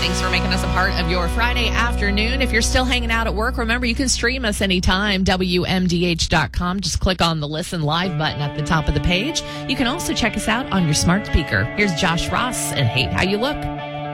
Thanks for making us a part of your Friday afternoon. If you're still hanging out at work, remember you can stream us anytime, WMDH.com. Just click on the Listen Live button at the top of the page. You can also check us out on your smart speaker. Here's Josh Ross and Hate How You Look.